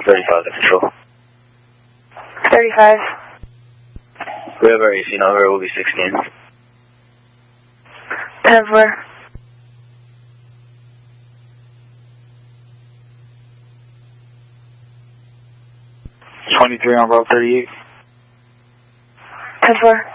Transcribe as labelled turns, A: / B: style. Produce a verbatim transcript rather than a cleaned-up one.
A: thirty-five, the control.
B: thirty-five.
A: We have our A C number, it will be sixteen.
B: ten four.
C: twenty-three on Bravo thirty-eight.
B: ten four.